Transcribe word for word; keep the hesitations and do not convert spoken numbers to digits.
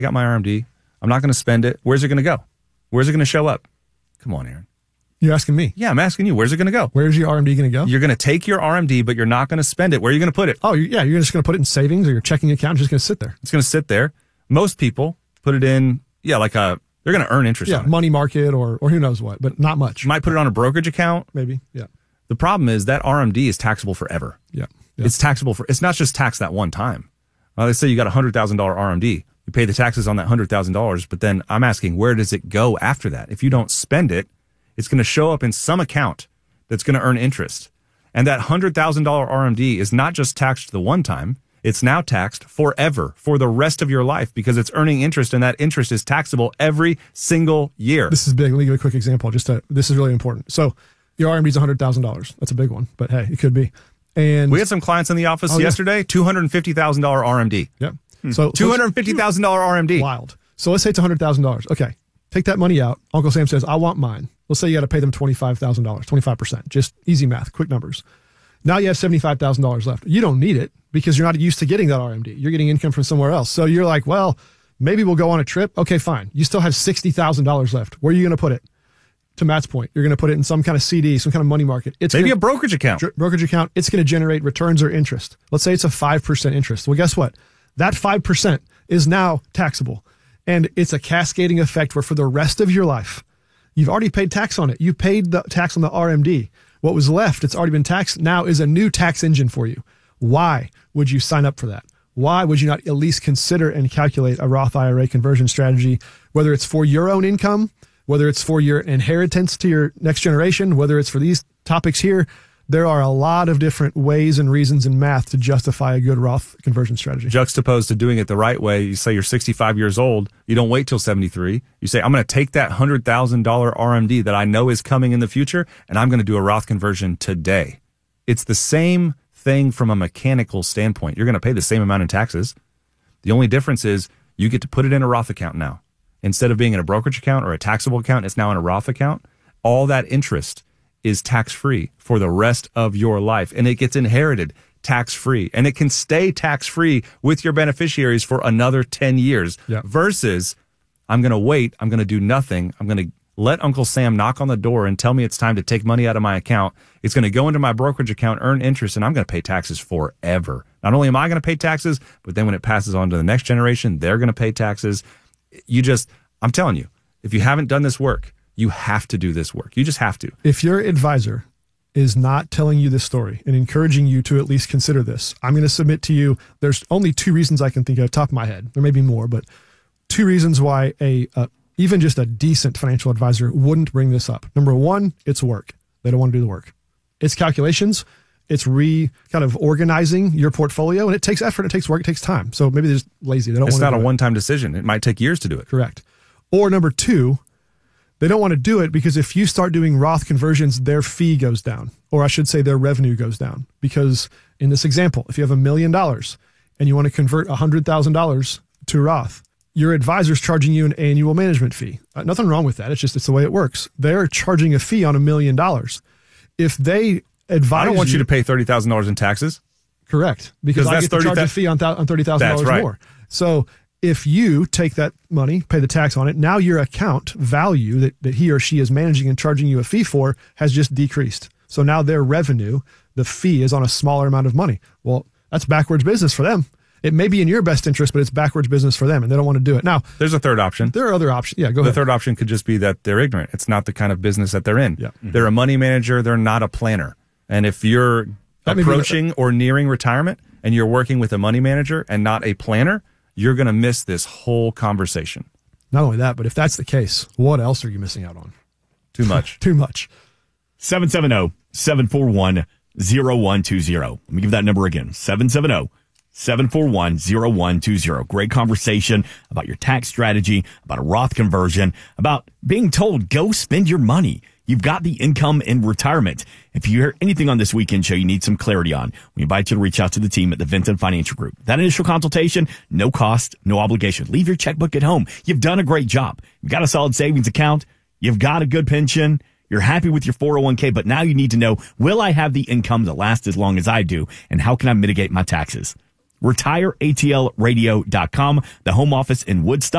I got my R M D. I'm not going to spend it. Where's it going to go? Where's it going to show up? Come on, Aaron. You're asking me? Yeah, I'm asking you. Where's it going to go? Where's your R M D going to go? You're going to take your R M D, but you're not going to spend it. Where are you going to put it? Oh, yeah, you're just going to put it in savings or your checking account. It's just going to sit there. It's going to sit there. Most people put it in, yeah, like a, they're going to earn interest yeah, on it. Money market or or who knows what, but not much. You might put it on a brokerage account. Maybe, yeah. The problem is that R M D is taxable forever. Yeah. yeah. It's taxable for, it's not just taxed that one time. Uh, let's say you got a one hundred thousand dollars R M D. You pay the taxes on that one hundred thousand dollars, but then I'm asking, where does it go after that? If you don't spend it, it's going to show up in some account that's going to earn interest. And that one hundred thousand dollars R M D is not just taxed the one time. It's now taxed forever for the rest of your life because it's earning interest, and that interest is taxable every single year. This is big. Let me give a quick example. Just to, this is really important. So your R M D is one hundred thousand dollars. That's a big one, but hey, it could be. And we had some clients in the office oh, yeah. yesterday, two hundred fifty thousand dollars R M D. Yeah. Hmm. So two hundred fifty thousand dollars R M D. Wild. So let's say it's one hundred thousand dollars. Okay. Take that money out. Uncle Sam says, I want mine. Let's say you got to pay them twenty-five thousand dollars, twenty-five percent. Just easy math, quick numbers. Now you have seventy-five thousand dollars left. You don't need it because you're not used to getting that R M D. You're getting income from somewhere else. So you're like, well, maybe we'll go on a trip. Okay, fine. You still have sixty thousand dollars left. Where are you going to put it? To Matt's point, you're going to put it in some kind of C D, some kind of money market. It's maybe gonna, a brokerage account. Dr- brokerage account. It's going to generate returns or interest. Let's say it's a five percent interest. Well, guess what? That five percent is now taxable. And it's a cascading effect where for the rest of your life, you've already paid tax on it. You paid the tax on the R M D. What was left, it's already been taxed, now is a new tax engine for you. Why would you sign up for that? Why would you not at least consider and calculate a Roth I R A conversion strategy, whether it's for your own income, whether it's for your inheritance to your next generation, whether it's for these topics here? There are a lot of different ways and reasons in math to justify a good Roth conversion strategy. Juxtaposed to doing it the right way, you say you're sixty-five years old, you don't wait till seventy-three. You say, I'm going to take that one hundred thousand dollars R M D that I know is coming in the future, and I'm going to do a Roth conversion today. It's the same thing from a mechanical standpoint. You're going to pay the same amount in taxes. The only difference is you get to put it in a Roth account now. Instead of being in a brokerage account or a taxable account, it's now in a Roth account. All that interest is tax-free for the rest of your life, and it gets inherited tax-free, and it can stay tax-free with your beneficiaries for another ten years yep. versus I'm going to wait, I'm going to do nothing, I'm going to let Uncle Sam knock on the door and tell me it's time to take money out of my account. It's going to go into my brokerage account, earn interest, and I'm going to pay taxes forever. Not only am I going to pay taxes, but then when it passes on to the next generation, they're going to pay taxes. You just, I'm telling you, if you haven't done this work, you have to do this work. You just have to. If your advisor is not telling you this story and encouraging you to at least consider this, I'm going to submit to you, there's only two reasons I can think of top of my head. There may be more, but two reasons why a uh, even just a decent financial advisor wouldn't bring this up. Number one, it's work. They don't want to do the work. It's calculations. It's re kind of organizing your portfolio, and it takes effort. It takes work. It takes time. So maybe they're just lazy. They don't it's want to not do a it. one-time decision. It might take years to do it. Correct. Or number two, they don't want to do it because if you start doing Roth conversions, their fee goes down, or I should say their revenue goes down. Because in this example, if you have a million dollars and you want to convert one hundred thousand dollars to Roth, your advisor's charging you an annual management fee. Uh, nothing wrong with that. It's just it's the way it works. They're charging a fee on a million dollars. If they advise I don't want you, you to pay thirty thousand dollars in taxes. Correct. Because I that's get to charge thirty, a fee on, th- on thirty thousand dollars right. more. So if you take that money, pay the tax on it, now your account value that, that he or she is managing and charging you a fee for has just decreased. So now their revenue, the fee is on a smaller amount of money. Well, that's backwards business for them. It may be in your best interest, but it's backwards business for them, and they don't want to do it. Now, there's a third option. There are other options. Yeah, go the ahead. The third option could just be that they're ignorant. It's not the kind of business that they're in. Yeah. Mm-hmm. They're a money manager. They're not a planner. And if you're that approaching the- or nearing retirement and you're working with a money manager and not a planner, you're going to miss this whole conversation. Not only that, but if that's the case, what else are you missing out on? Too much. Too much. seven seven zero, seven four one, zero one two zero. Let me give that number again. seven seven zero, seven four one, zero one two zero. Great conversation about your tax strategy, about a Roth conversion, about being told, go spend your money. You've got the income in retirement. If you hear anything on this weekend show you need some clarity on, we invite you to reach out to the team at the Vinton Financial Group. That initial consultation, no cost, no obligation. Leave your checkbook at home. You've done a great job. You've got a solid savings account. You've got a good pension. You're happy with your four oh one k, but now you need to know, will I have the income to last as long as I do, and how can I mitigate my taxes? retire A T L radio dot com, the home office in Woodstock.